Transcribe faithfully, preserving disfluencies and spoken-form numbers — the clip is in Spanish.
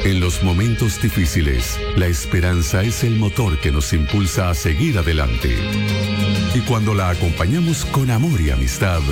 En los momentos difíciles, la esperanza es el motor que nos impulsa a seguir adelante. Y cuando la acompañamos con amor y amistad,